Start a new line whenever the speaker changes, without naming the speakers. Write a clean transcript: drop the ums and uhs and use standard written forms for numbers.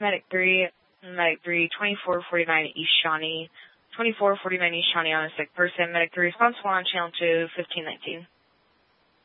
Medic 3, 2449 East Shawnee. 2449 East Shawnee on a sick person. Medic 3 responsible on channel 2, 1519.